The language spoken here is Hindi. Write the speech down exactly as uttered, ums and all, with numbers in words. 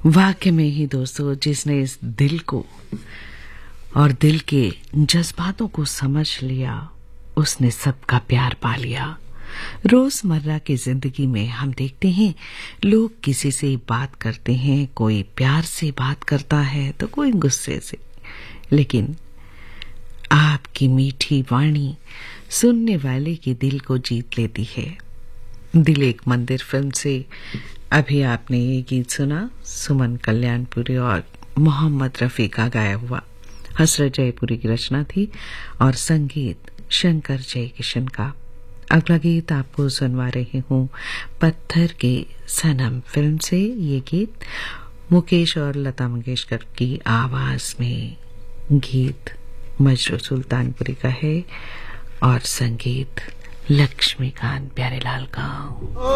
वाकई में ही दोस्तों, जिसने इस दिल को और दिल के जज्बातों को समझ लिया, उसने सबका प्यार पा लिया। रोजमर्रा की जिंदगी में हम देखते हैं लोग किसी से बात करते हैं, कोई प्यार से बात करता है तो कोई गुस्से से, लेकिन आपकी मीठी वाणी सुनने वाले के दिल को जीत लेती है। दिल एक मंदिर फिल्म से अभी आपने ये गीत सुना, सुमन कल्याणपुरी और मोहम्मद रफी का गाया हुआ। हसरत जयपुरी की रचना थी और संगीत शंकर जयकिशन का। अगला गीत आपको सुनवा रही हूँ पत्थर के सनम फिल्म से। ये गीत मुकेश और लता मंगेशकर की आवाज में, गीत मजरू सुल्तानपुरी का है और संगीत लक्ष्मीकांत प्यारेलाल का।